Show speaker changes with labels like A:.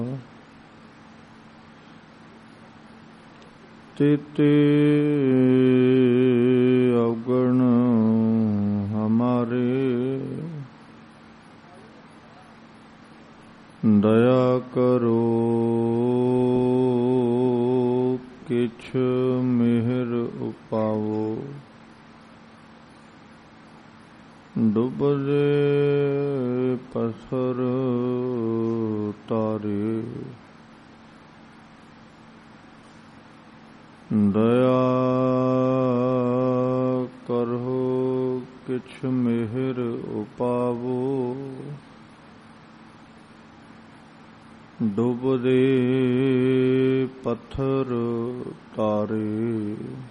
A: तेते अवगुण हमारे, दया करो किछ मिहर उपावो। डुबदे पत्थर तारे, दया करो किछ मिहर उपावो। डुबदे पत्थर तारे,